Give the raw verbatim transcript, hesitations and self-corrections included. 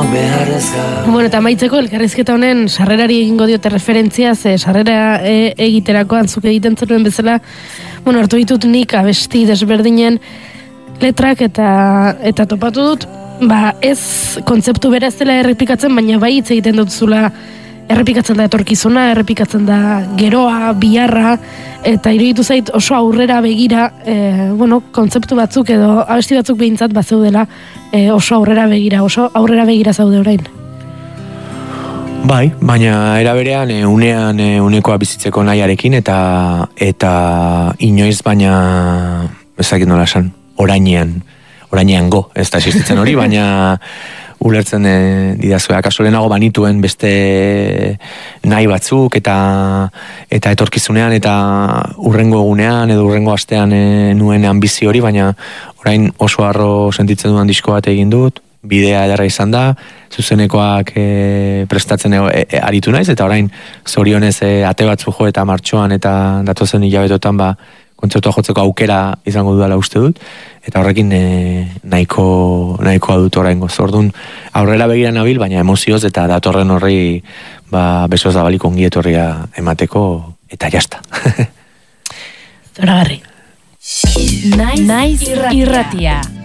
Bueno, eta maitzeko elkarrizketa honen sarrerari egingo diote referentzia, ze sarrera e, egiterakoan zuk egiten zenuen bezala, bueno, hartu ditut nik abesti desberdinen letrak eta eta topatu dut, ba ez kontzeptu bera ez dela errepikatzen, baina bai hitz egiten dut zula errepikatzen da etorkizuna, errepikatzen da geroa, biharra, eta iruditu zait oso aurrera begira, e, bueno, kontzeptu batzuk edo abesti batzuk behintzat bat zeudela e, oso aurrera begira, oso aurrera begira zaude orain. Bai, baina era berean e, unean e, unekoa bizitzeko nahiarekin eta eta inoiz baina ezakit nola esan, orainean, orainean go, ez da existitzen hori, baina ulertzen e, didazue, akaso lehenago banituen beste nahi batzuk eta eta etorkizunean eta urrengo egunean edo urrengo astean e, nuen ambizio hori, baina orain oso harro sentitzen duan disko bat egin dut, bidea ederra izan da, zuzenekoak e, prestatzen e, e, aritu naiz, eta orain zorionez e, ate batzu jo eta martxoan eta datozen hilabetotan ba, kontzertua jotzeko aukera izango dudala uste dut, eta horrekin e, nahiko, nahikoa dut oraingo. Zordun aurrera begira nabil, baina emozioz eta datorren horri ba, besoz zabalik ongi etorria emateko, eta jasta. Zoragarri. Naiz irratia.